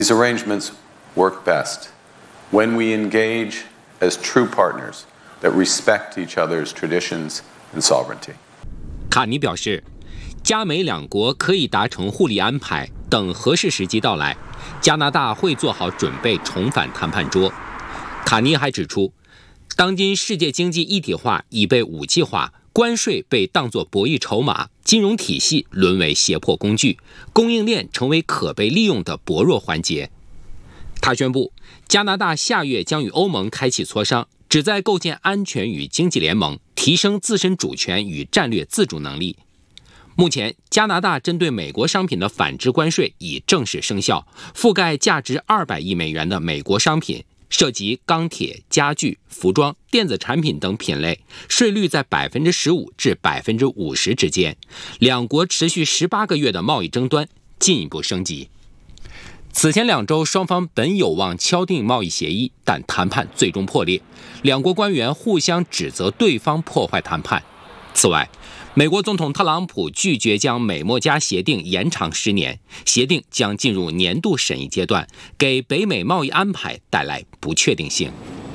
These arrangements work best when we engage as true partners that respect each other's traditions and sovereignty. 卡尼表示，加美两国可以达成互利安排，等合适时机到来，加拿大会做好准备重返谈判桌。卡尼还指出，当今世界经济一体化已被武器化，关税被当作博弈筹码，金融体系沦为胁迫工具，供应链成为可被利用的薄弱环节。他宣布，加拿大下月将与欧盟开启磋商，旨在构建安全与经济联盟，提升自身主权与战略自主能力。目前，加拿大针对美国商品的反制关税已正式生效，覆盖价值200亿美元的美国商品，涉及钢铁、家具、服装、电子产品等品类，税率在15%至50%之间。两国持续18个月的贸易争端进一步升级。此前2周，双方本有望敲定贸易协议，但谈判最终破裂。两国官员互相指责对方破坏谈判。此外，美国总统特朗普拒绝将美墨加协定延长10年，协定将进入年度审议阶段，给北美贸易安排带来不确定性。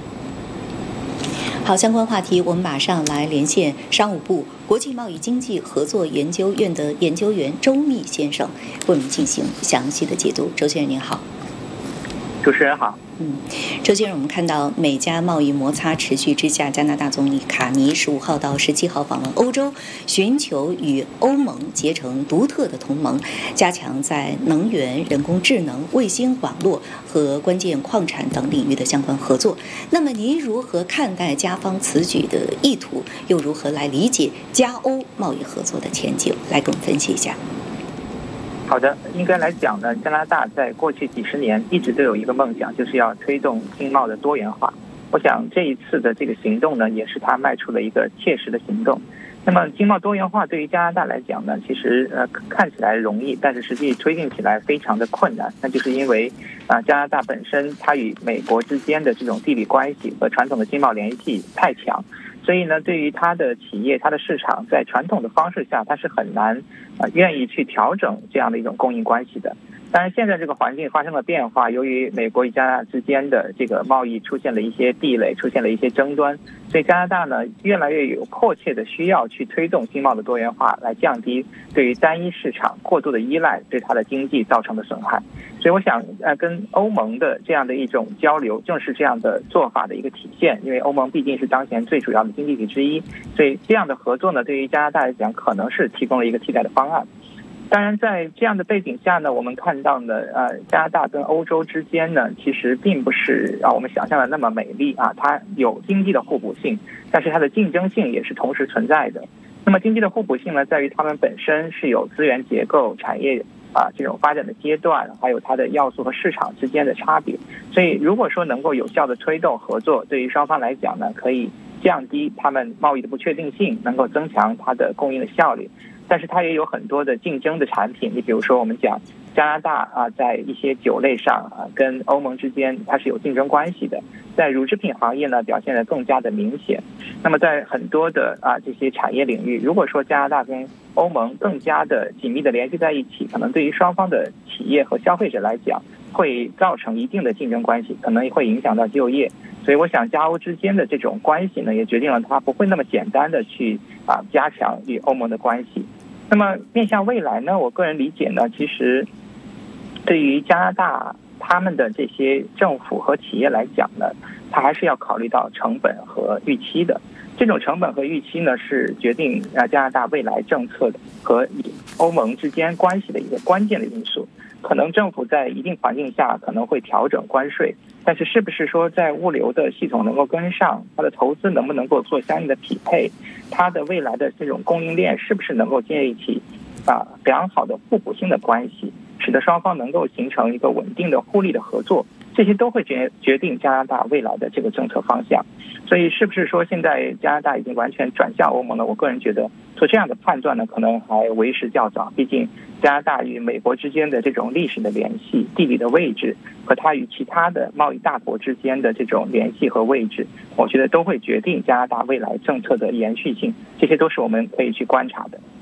好，相关话题我们马上来连线商务部国际贸易经济合作研究院的研究员周密先生，为我们进行详细的解读。周先生您好。 主持人好。 周先生，我们看到美加贸易摩擦持续之下，加拿大总理卡尼15号到17号访问欧洲，寻求与欧盟结成独特的同盟，加强在能源、人工智能、卫星网络和关键矿产等领域的相关合作。那么您如何看待加方此举的意图，又如何来理解加欧贸易合作的前景？来给我们分析一下。 好的，应该来讲呢，加拿大在过去几十年一直都有一个梦想，就是要推动经贸的多元化。我想这一次的这个行动呢，也是他迈出了一个切实的行动。那么经贸多元化对于加拿大来讲呢，其实看起来容易，但是实际推进起来非常的困难。那就是因为加拿大本身它与美国之间的这种地理关系和传统的经贸联系太强。所以呢，对于它的企业、它的市场，在传统的方式下，它是很难愿意去调整这样的一种供应关系的。当然，现在这个环境发生了变化，由于美国与加拿大之间的这个贸易出现了一些壁垒，出现了一些争端，所以加拿大呢越来越有迫切的需要去推动经贸的多元化，来降低对于单一市场过度的依赖对它的经济造成的损害。所以我想跟欧盟的这样的一种交流，正是这样的做法的一个体现。因为欧盟毕竟是当前最主要的经济体之一，所以这样的合作呢，对于加拿大来讲，可能是提供了一个替代的方案。当然，在这样的背景下呢，我们看到呢，加拿大跟欧洲之间呢，其实并不是我们想象的那么美丽啊，它有经济的互补性，但是它的竞争性也是同时存在的。那么经济的互补性呢，在于它们本身是有资源结构、产业这种发展的阶段，还有它的要素和市场之间的差别。所以，如果说能够有效的推动合作，对于双方来讲呢，可以降低他们贸易的不确定性，能够增强它的供应的效率。但是它也有很多的竞争的产品，你比如说我们讲加拿大在一些酒类上跟欧盟之间它是有竞争关系的，在乳制品行业呢表现得更加的明显。那么在很多的这些产业领域，如果说加拿大跟欧盟更加的紧密的联系在一起，可能对于双方的企业和消费者来讲，会造成一定的竞争关系，可能会影响到就业。所以我想加欧之间的这种关系呢，也决定了它不会那么简单的去加强与欧盟的关系。那么面向未来呢，我个人理解呢，其实对于加拿大他们的这些政府和企业来讲呢，它还是要考虑到成本和预期的。这种成本和预期呢，是决定加拿大未来政策的和与欧盟之间关系的一个关键的因素。可能政府在一定环境下可能会调整关税，但是是不是说在物流的系统能够跟上，它的投资能不能够做相应的匹配，它的未来的这种供应链是不是能够建立起良好的互补性的关系，使得双方能够形成一个稳定的互利的合作，这些都会决定加拿大未来的这个政策方向。所以是不是说现在加拿大已经完全转向欧盟了？我个人觉得做这样的判断呢，可能还为时较早。毕竟加拿大与美国之间的这种历史的联系、地理的位置和它与其他的贸易大国之间的这种联系和位置，我觉得都会决定加拿大未来政策的延续性，这些都是我们可以去观察的。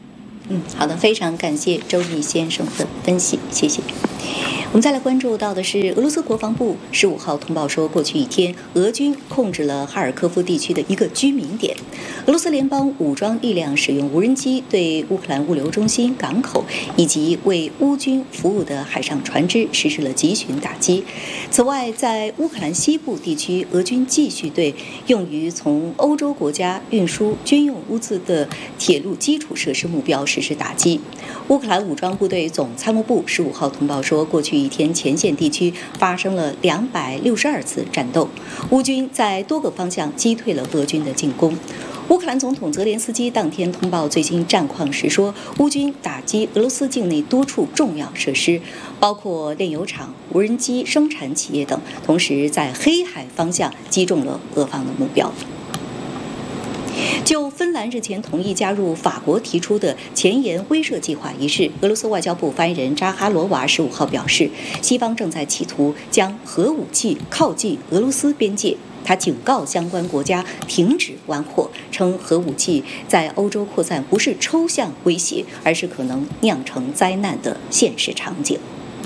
好的，非常感谢周毅先生的分析，谢谢。我们再来关注到的是，俄罗斯国防部15号通报说，过去一天，俄军控制了哈尔科夫地区的一个居民点。俄罗斯联邦武装力量使用无人机对乌克兰物流中心、港口以及为乌军服务的海上船只实施了集群打击。此外，在乌克兰西部地区，俄军继续对用于从欧洲国家运输军用物资的铁路基础设施目标实施打击。乌克兰武装部队总参谋部15号通报说，过去一天前线地区发生了262次战斗，乌军在多个方向击退了俄军的进攻。乌克兰总统泽连斯基当天通报最新战况时说，乌军打击俄罗斯境内多处重要设施，包括炼油厂、无人机生产企业等，同时在黑海方向击中了俄方的目标。就芬兰日前同意加入法国提出的前沿威慑计划一事，俄罗斯外交部发言人扎哈罗娃15号表示，西方正在企图将核武器靠近俄罗斯边界。他警告相关国家停止玩火，称核武器在欧洲扩散不是抽象威胁，而是可能酿成灾难的现实场景。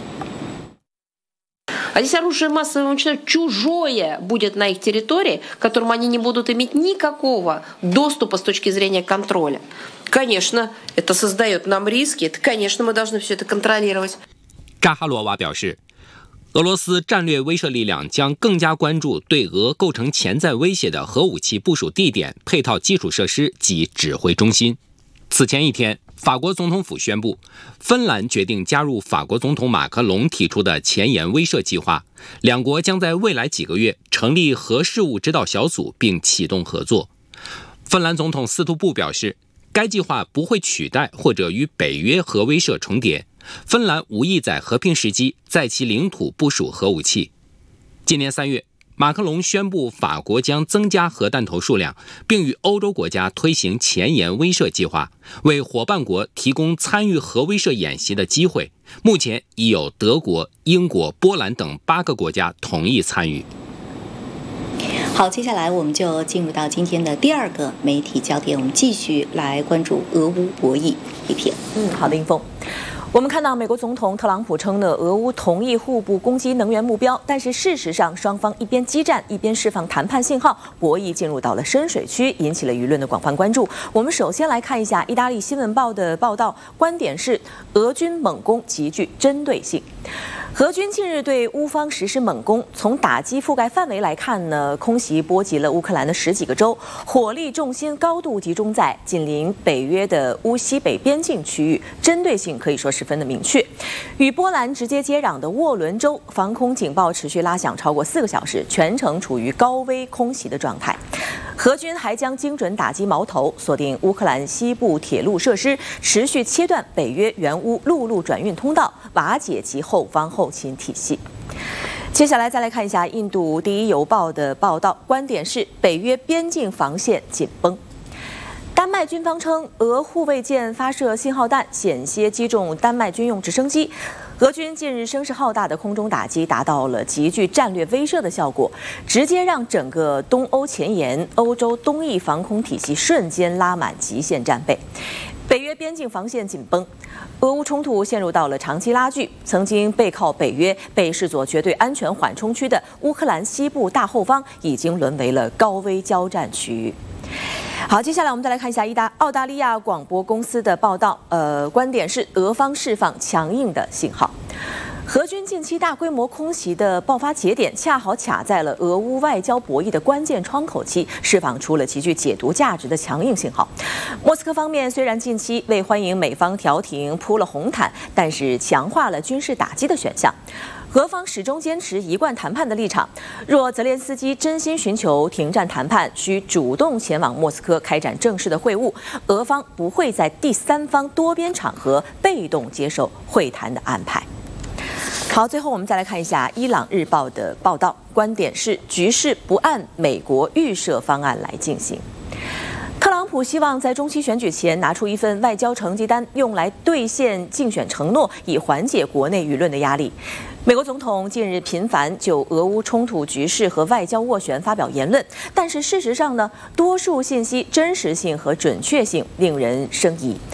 А здесь оружие массового уничтожения чужое будет на их территории, к которому они не будут иметь никакого доступа с точки зрения контроля. Конечно, это создает нам риски, это, конечно, мы должны все это контролировать. 扎哈罗娃表示，俄罗斯战略威慑力量将更加关注对俄构成潜在威胁的核武器部署地点、配套基础设施及指挥中心。此前一天，法国总统府宣布，芬兰决定加入法国总统马克龙提出的前沿威慑计划，两国将在未来几个月成立核事务指导小组并启动合作。芬兰总统斯图布表示，该计划不会取代或者与北约核威慑重叠，芬兰无意在和平时机在其领土部署核武器。今年3月，马克龙宣布法国将增加核弹头数量，并与欧洲国家推行前沿威慑计划，为伙伴国提供参与核威慑演习的机会。目前已有德国、英国、波兰等8个国家同意参与。 好，接下来我们就进入到今天的第2个媒体焦点，我们继续来关注俄乌博弈一篇。 好的，英峰。我们看到美国总统特朗普称呢，俄乌同意互不攻击能源目标，但是事实上双方一边激战一边释放谈判信号，博弈进入到了深水区，引起了舆论的广泛关注。我们首先来看一下意大利新闻报的报道，观点是俄军猛攻极具针对性。俄军近日对乌方实施猛攻，从打击覆盖范围来看呢，空袭波及了乌克兰的10几个州，火力重心高度集中在紧邻北约的乌西北边境区域，针对性可以说十分的明确。与波兰直接接壤的沃伦州，防空警报持续拉响超过4个小时，全程处于高危空袭的状态。俄军还将精准打击矛头锁定乌克兰西部铁路设施，持续切断北约援乌陆路转运通道，瓦解其后方后勤体系。接下来再来看一下印度第一邮报的报道，观点是北约边境防线紧绷。丹麦军方称，俄护卫舰发射信号弹，险些击中丹麦军用直升机。俄军近日声势浩大的空中打击达到了极具战略威慑的效果，直接让整个东欧前沿、欧洲东翼防空体系瞬间拉满极限战备。北约边境防线紧绷，俄乌冲突陷入到了长期拉锯。曾经背靠北约、被视作绝对安全缓冲区的乌克兰西部大后方，已经沦为了高危交战区域。好，接下来我们再来看一下澳大利亚广播公司的报道，观点是俄方释放强硬的信号。俄军近期大规模空袭的爆发节点，恰好卡在了俄乌外交博弈的关键窗口期，释放出了极具解读价值的强硬信号。莫斯科方面虽然近期为欢迎美方调停铺了红毯，但是强化了军事打击的选项。俄方始终坚持一贯谈判的立场，若泽连斯基真心寻求停战谈判，需主动前往莫斯科开展正式的会晤，俄方不会在第三方多边场合被动接受会谈的安排。好，最后我们再来看一下伊朗日报的报道，观点是局势不按美国预设方案来进行。特朗普希望在中期选举前拿出一份外交成绩单，用来兑现竞选承诺，以缓解国内舆论的压力。美国总统近日频繁就俄乌冲突局势和外交斡旋发表言论，但是事实上呢，多数信息真实性和准确性令人生疑。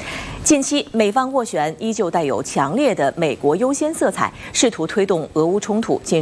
近期美方斡旋依旧带有强烈的美国优先色彩，试图推动俄乌冲突进入